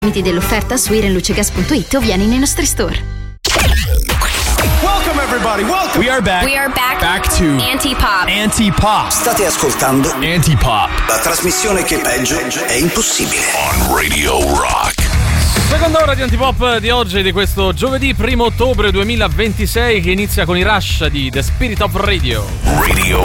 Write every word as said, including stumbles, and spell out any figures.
dell'offerta su irenlucegas punto it o vieni nei nostri store. Welcome everybody, welcome. We are back. We are back. Back to Antipop. Antipop. State ascoltando Antipop, la trasmissione che peggio è impossibile. On Radio Rock. Seconda ora di Antipop di oggi, di questo giovedì primo ottobre duemilaventisei, che inizia con i Rush di The Spirit of Radio. Radio